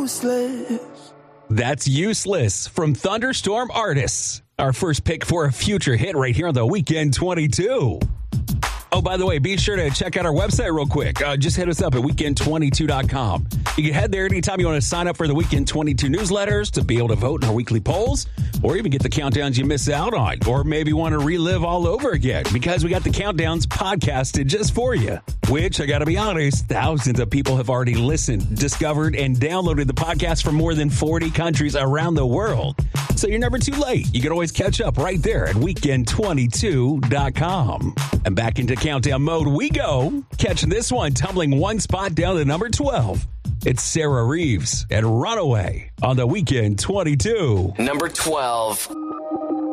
useless. That's Useless from Thunderstorm Artists. Our first pick for a future hit right here on the Weekend 22. Oh, by the way, be sure to check out our website real quick. Just hit us up at weekend22.com. You can head there anytime you want to sign up for the Weekend 22 newsletters to be able to vote in our weekly polls, or even get the countdowns you miss out on, or maybe want to relive all over again, because we got the countdowns podcasted just for you, which, I got to be honest, thousands of people have already listened, discovered, and downloaded the podcast from more than 40 countries around the world. So you're never too late. You can always catch up right there at weekend22.com. And back into countdown mode we go. Catch this one tumbling one spot down to number 12. It's Sarah Reeves and Runaway on the Weekend 22. Number 12.